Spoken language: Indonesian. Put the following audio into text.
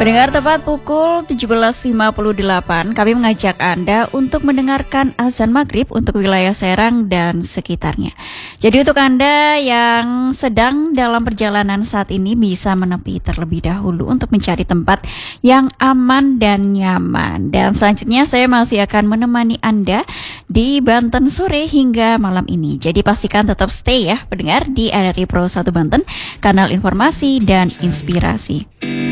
Pendengar, tepat pukul 17.58, kami mengajak Anda untuk mendengarkan azan maghrib untuk wilayah Serang dan sekitarnya. Jadi untuk Anda yang sedang dalam perjalanan saat ini bisa menepi terlebih dahulu untuk mencari tempat yang aman dan nyaman. Dan selanjutnya saya masih akan menemani Anda di Banten sore hingga malam ini. Jadi pastikan tetap stay ya pendengar di RRI Pro 1 Banten, kanal informasi dan inspirasi.